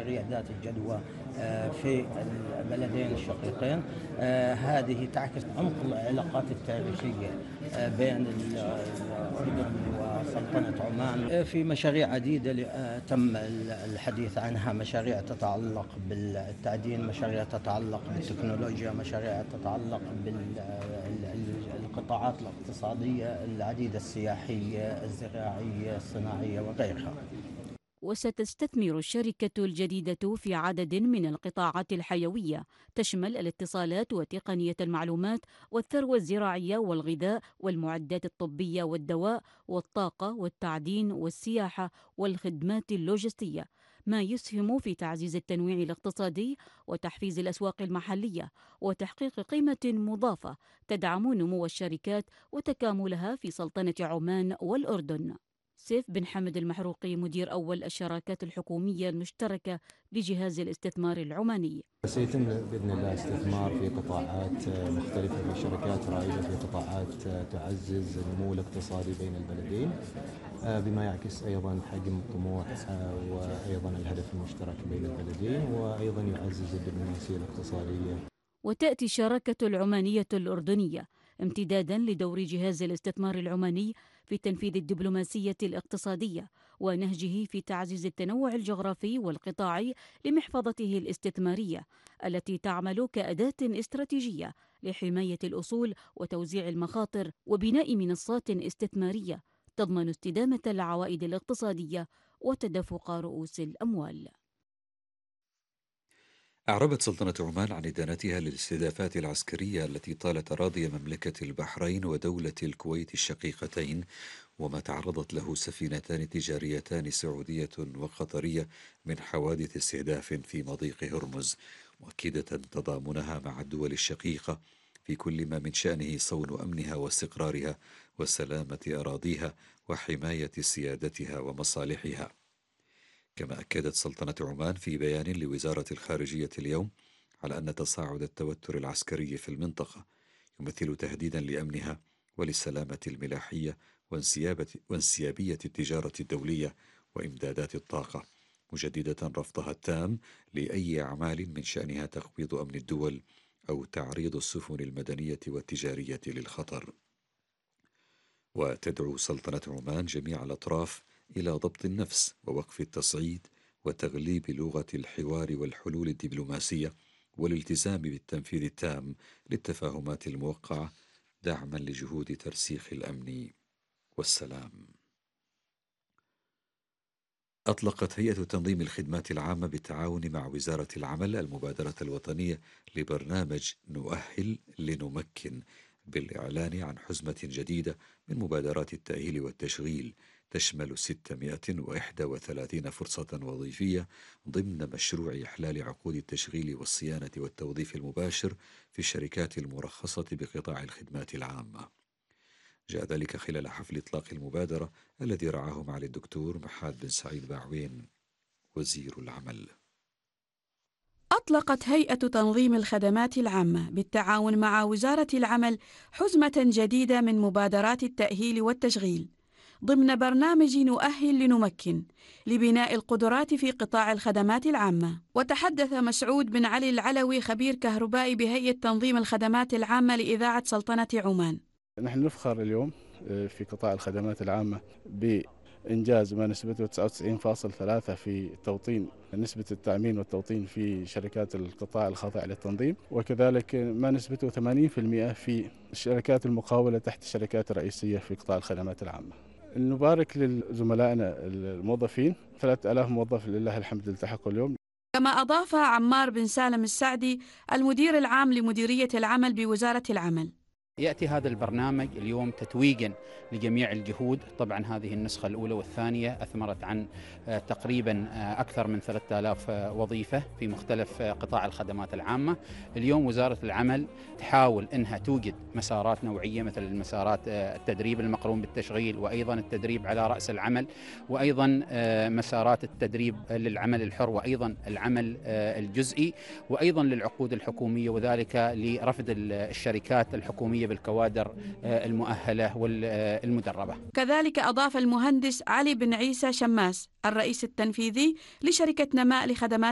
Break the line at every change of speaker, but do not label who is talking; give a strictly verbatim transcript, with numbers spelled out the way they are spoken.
المشاريع ذات الجدوى في البلدين الشقيقين. هذه تعكس عمق العلاقات التاريخية بين الأردن وسلطنة عمان. في مشاريع عديدة تم الحديث عنها، مشاريع تتعلق بالتعدين، مشاريع تتعلق بالتكنولوجيا، مشاريع تتعلق بالقطاعات الاقتصادية العديدة، السياحية، الزراعية، الصناعية وغيرها.
وستستثمر الشركة الجديدة في عدد من القطاعات الحيوية تشمل الاتصالات وتقنية المعلومات والثروة الزراعية والغذاء والمعدات الطبية والدواء والطاقة والتعدين والسياحة والخدمات اللوجستية، ما يسهم في تعزيز التنويع الاقتصادي وتحفيز الأسواق المحلية وتحقيق قيمة مضافة تدعم نمو الشركات وتكاملها في سلطنة عمان والأردن. سيف بن حمد المحروقي، مدير أول الشراكات الحكومية المشتركة لجهاز الاستثمار العماني.
سيتم بإذن الله استثمار في قطاعات مختلفة، في شركات رائدة في قطاعات تعزز النمو الاقتصادي بين البلدين، بما يعكس أيضا حجم الطموح وأيضا الهدف المشترك بين البلدين، وأيضا يعزز الدبلوماسية الاقتصادية.
وتأتي الشراكة العمانية الأردنية امتدادا لدور جهاز الاستثمار العماني في تنفيذ الدبلوماسية الاقتصادية ونهجه في تعزيز التنوع الجغرافي والقطاعي لمحفظته الاستثمارية التي تعمل كأداة استراتيجية لحماية الأصول وتوزيع المخاطر وبناء منصات استثمارية تضمن استدامة العوائد الاقتصادية وتدفق رؤوس الأموال.
أعربت سلطنة عمان عن إدانتها للاستهدافات العسكرية التي طالت أراضي مملكة البحرين ودولة الكويت الشقيقتين، وما تعرضت له سفينتان تجاريتان سعودية وقطرية من حوادث استهداف في مضيق هرمز، مؤكدة تضامنها مع الدول الشقيقة في كل ما من شأنه صون أمنها واستقرارها وسلامة أراضيها وحماية سيادتها ومصالحها. كما أكدت سلطنة عمان في بيان لوزارة الخارجية اليوم على أن تصاعد التوتر العسكري في المنطقة يمثل تهديدا لأمنها وللسلامة الملاحية وانسيابية التجارة الدولية وإمدادات الطاقة، مجددة رفضها التام لأي أعمال من شأنها تخفيض أمن الدول أو تعريض السفن المدنية والتجارية للخطر. وتدعو سلطنة عمان جميع الأطراف إلى ضبط النفس ووقف التصعيد وتغليب لغة الحوار والحلول الدبلوماسية والالتزام بالتنفيذ التام للتفاهمات الموقعة دعما لجهود ترسيخ الأمن والسلام. أطلقت هيئة تنظيم الخدمات العامة بالتعاون مع وزارة العمل المبادرة الوطنية لبرنامج نؤهل لنمكن بالإعلان عن حزمة جديدة من مبادرات التأهيل والتشغيل تشمل ستمائة وواحد وثلاثين فرصة وظيفية ضمن مشروع إحلال عقود التشغيل والصيانة والتوظيف المباشر في الشركات المرخصة بقطاع الخدمات العامة. جاء ذلك خلال حفل إطلاق المبادرة الذي رعاه معالي الدكتور محاد بن سعيد باعوين وزير العمل.
أطلقت هيئة تنظيم الخدمات العامة بالتعاون مع وزارة العمل حزمة جديدة من مبادرات التأهيل والتشغيل ضمن برنامج نؤهل لنمكن لبناء القدرات في قطاع الخدمات العامة. وتحدث مسعود بن علي العلوي خبير كهربائي بهيئة تنظيم الخدمات العامة لإذاعة سلطنة عمان.
نحن نفخر اليوم في قطاع الخدمات العامة بإنجاز ما نسبته تسعة وتسعين فاصلة ثلاثة في توطين نسبة التأمين والتوطين في شركات القطاع الخاضع للتنظيم، وكذلك ما نسبته ثمانين بالمئة في الشركات المقاولة تحت الشركات الرئيسية في قطاع الخدمات العامة. نبارك لزملائنا الموظفين، ثلاثة آلاف موظف لله الحمد التحقوا اليوم.
كما أضاف عمار بن سالم السعدي المدير العام لمديرية العمل بوزارة العمل.
يأتي هذا البرنامج اليوم تتويجا لجميع الجهود. طبعا هذه النسخة الأولى والثانية أثمرت عن تقريبا أكثر من ثلاثة آلاف وظيفة في مختلف قطاع الخدمات العامة. اليوم وزارة العمل تحاول أنها توجد مسارات نوعية مثل المسارات التدريب المقرون بالتشغيل، وأيضا التدريب على رأس العمل، وأيضا مسارات التدريب للعمل الحر، وأيضا العمل الجزئي، وأيضا للعقود الحكومية، وذلك لرفد الشركات الحكومية بالكوادر المؤهلة والمدربة.
كذلك أضاف المهندس علي بن عيسى شماس الرئيس التنفيذي لشركة نماء لخدمات